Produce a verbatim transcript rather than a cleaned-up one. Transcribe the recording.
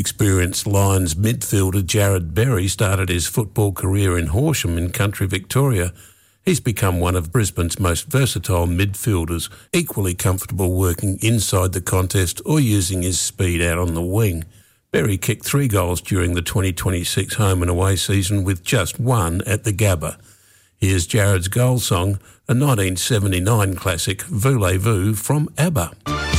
Experienced Lions midfielder Jarrod Berry started his football career in Horsham in country Victoria. He's become one of Brisbane's most versatile midfielders, equally comfortable working inside the contest or using his speed out on the wing. Berry kicked three goals during the twenty twenty-six home and away season with just one at the Gabba. Here's Jarrod's goal song, a nineteen seventy-nine classic, Voulez-Vous from ABBA.